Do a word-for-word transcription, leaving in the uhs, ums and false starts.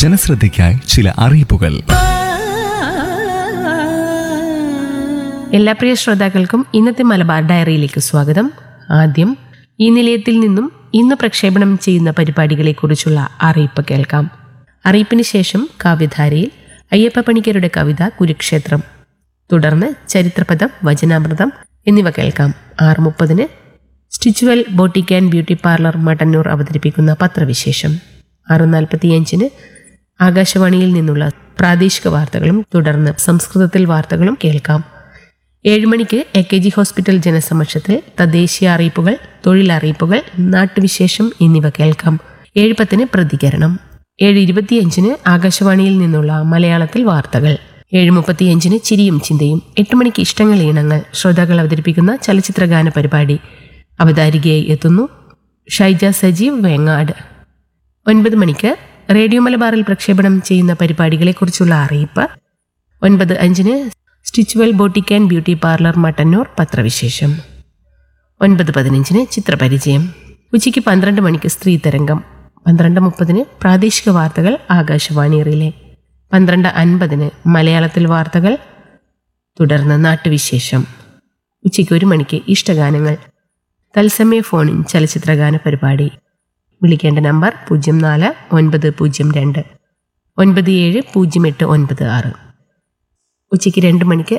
ജനശ്രദ്ധയ്ക്കായി ചില അറിയിപ്പുകൾ. എല്ലാ പ്രിയ ശ്രോതാക്കൾക്കും ഇന്നത്തെ മലബാർ ഡയറിയിലേക്ക് സ്വാഗതം. ആദ്യം ഈ നിലയത്തിൽ നിന്നും ഇന്ന് പ്രക്ഷേപണം ചെയ്യുന്ന പരിപാടികളെക്കുറിച്ചുള്ള അറിയിപ്പ് കേൾക്കാം. അറിയിപ്പിന് ശേഷം കാവ്യധാരയിൽ അയ്യപ്പ പണിക്കരുടെ കവിത കുരുക്ഷേത്രം, തുടർന്ന് ചരിത്രപദം, വചനാമൃതം എന്നിവ കേൾക്കാം. ആറ് മുപ്പതിന് സ്റ്റിച്ചുവൽ boutique and beauty parlour Mattannur അവതരിപ്പിക്കുന്ന പത്രവിശേഷം. ആറ് നാൽപ്പത്തിയഞ്ചിന് ആകാശവാണിയിൽ നിന്നുള്ള പ്രാദേശിക വാർത്തകളും തുടർന്ന് സംസ്കൃതത്തിൽ വാർത്തകളും കേൾക്കാം. ഏഴുമണിക്ക് എ കെ ജി ഹോസ്പിറ്റൽ ജനസമക്ഷത്തിൽ തദ്ദേശീയ അറിയിപ്പുകൾ, തൊഴിലറിയിപ്പുകൾ, നാട്ടുവിശേഷം എന്നിവ കേൾക്കാം. ഏഴ് പത്തിന് പ്രതികരണം. ഏഴ് ഇരുപത്തിയഞ്ചിന് ആകാശവാണിയിൽ നിന്നുള്ള മലയാളത്തിൽ വാർത്തകൾ. ഏഴ് മുപ്പത്തിയഞ്ചിന് ചിരിയും ചിന്തയും. എട്ട് മണിക്ക് ഇഷ്ടങ്ങൾ ഈണങ്ങൾ, ശ്രോതാക്കൾ അവതരിപ്പിക്കുന്ന ചലച്ചിത്രഗാന പരിപാടി. അവതാരികയായി എത്തുന്നു ഷൈജ സജീവ് വേങ്ങാട്. ഒൻപത് മണിക്ക് റേഡിയോ മലബാറിൽ പ്രക്ഷേപണം ചെയ്യുന്ന പരിപാടികളെക്കുറിച്ചുള്ള അറിയിപ്പ്. ഒൻപത് അഞ്ചിന് സ്റ്റിച്ചുവൽ boutique and beauty parlour Mattannur പത്രവിശേഷം. ഒൻപത് പതിനഞ്ചിന് ചിത്രപരിചയം. ഉച്ചയ്ക്ക് പന്ത്രണ്ട് മണിക്ക് സ്ത്രീ തരംഗം. പന്ത്രണ്ട് മുപ്പതിന് പ്രാദേശിക വാർത്തകൾ ആകാശവാണി റിലേ. പന്ത്രണ്ട് അൻപതിന് മലയാളത്തിൽ വാർത്തകൾ, തുടർന്ന് നാട്ടുവിശേഷം. ഉച്ചയ്ക്ക് ഒരു മണിക്ക് ഇഷ്ടഗാനങ്ങൾ, തത്സമയ ഫോണിൻ ചലച്ചിത്രഗാന പരിപാടി. വിളിക്കേണ്ട നമ്പർ പൂജ്യം നാല് ഒൻപത് പൂജ്യം രണ്ട് ഒൻപത് ഏഴ് പൂജ്യം എട്ട് ഒൻപത് ആറ്. ഉച്ചയ്ക്ക് രണ്ട് മണിക്ക്